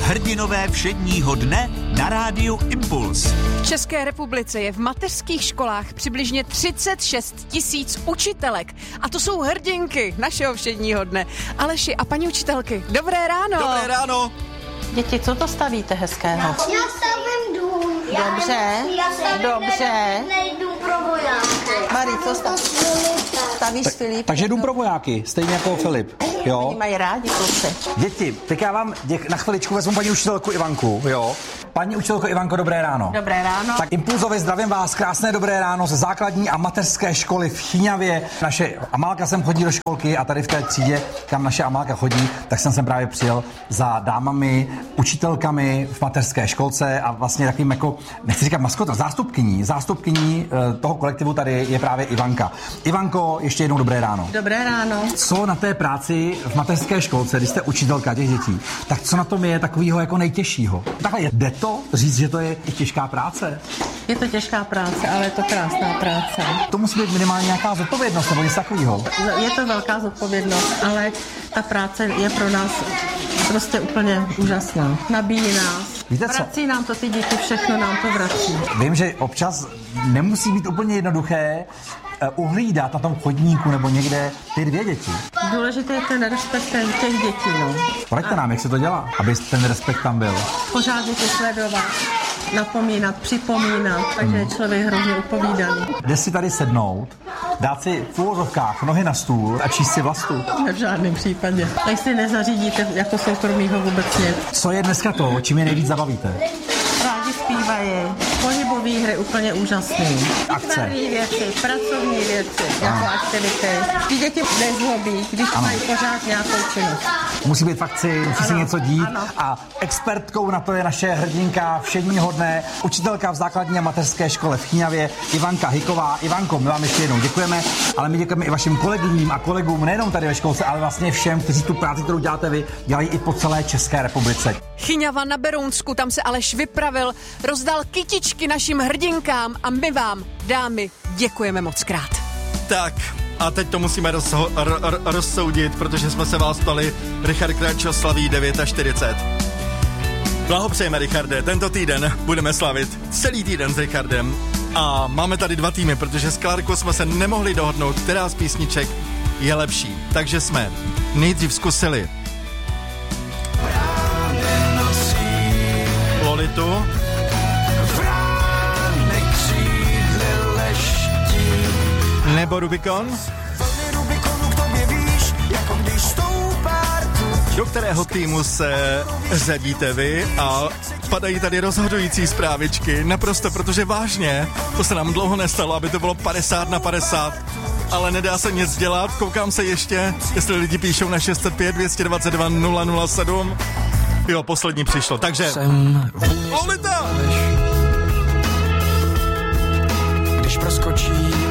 Hrdinové všedního dne na rádiu Impuls. V České republice je v mateřských školách přibližně 36 000 učitelek. A to jsou hrdinky našeho všedního dne. Aleši a paní učitelky, dobré ráno. Dobré ráno. Děti, co to stavíte hezkého? Já stavím dům. Dobře. Dům pro vojáky. Mari, co stavíš Filip? Takže dům pro vojáky, stejně jako Filip. Jo. Oni mají rádi kluci. Děti, tak já vám na chviličku vezmu paní učitelku Ivanku, jo. Paní učitelko Ivanko, dobré ráno. Dobré ráno. Tak impulzově zdravím vás, krásné dobré ráno ze základní a mateřské školy v Chyňavě. Naše Amálka sem chodí do školky a tady v té třídě, kam naše Amálka chodí, tak jsem sem právě přijel za dámami, učitelkami v mateřské školce a vlastně takovým jako, nechci říkat maskotem, zástupkyní toho kolektivu tady je právě Ivanka. Ivanko, ještě jednou dobré ráno. Dobré ráno. Co na té práci v mateřské školce, když jste učitelka těch dětí, tak co na tom je takového jako nejtěžšího? Takhle jde to říct, že to je i těžká práce? Je to těžká práce, ale je to krásná práce. To musí být minimálně nějaká zodpovědnost nebo něco takového. Je to velká zodpovědnost, ale ta práce je pro nás prostě úplně úžasná. Nabíjí nás. Víte co? Vrací nám to ty děti, všechno nám to vrací. Vím, že občas nemusí být úplně jednoduché uhlídat na tom chodníku nebo někde ty dvě děti. Důležité je ten respekt těch dětí, no. Poraďte nám, jak se to dělá, aby ten respekt tam byl. Pořád děti sledovat, napomínat, připomínat, takže je člověk hrozně upovídaný. Jde si tady sednout, dát si v úvozovkách nohy na stůl a číst si Vlastu. V žádném případě. Tak si nezařídíte jako soukromýho vůbec nic. Co je dneska to, čím je nejvíc zabavíte? Rádi zpívají, pohybové hry úplně úžasný. Akce. Věci, pracovní věci, jako aktivity. Ty děti nezlobí, když mají pořád nějakou činnost. Musí být fakci, musí se něco dít. Ano. A expertkou na to je naše hrdinka všedního dne, učitelka v základní a mateřské škole v Chyňavě, Ivanka Hyková. Ivanko, my vám ještě jednou děkujeme, ale my děkujeme i vašim kolegyním a kolegům, nejenom tady ve školce, ale vlastně všem, kteří tu práci, kterou děláte vy, dělají i po celé České republice. Chyňava na Berounsku, tam se Aleš vypravil, rozdal kytičky našim hrdinkám a my vám, dámy, děkujeme moc krát. Tak, a teď to musíme rozsoudit, protože jsme se vás ptali. Richard Kráčo slaví 49. Blahopřejeme, Richarde, tento týden budeme slavit celý týden s Richardem a máme tady dva týmy, protože s Klárkou jsme se nemohli dohodnout, která z písniček je lepší. Takže jsme nejdřív zkusili Lolitu, nebo Rubikon, do kterého týmu se řadíte vy a padají tady rozhodující zprávičky, naprosto, protože vážně, to se nám dlouho nestalo, aby to bylo 50-50, ale nedá se nic dělat, koukám se ještě, jestli lidi píšou na 605 222 007, jo, poslední přišlo, takže Lolita! Když proskočí